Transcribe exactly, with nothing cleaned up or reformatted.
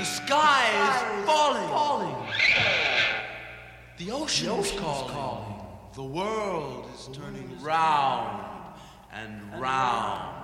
The sky is falling. falling. The ocean is calling. The world is turning round and round.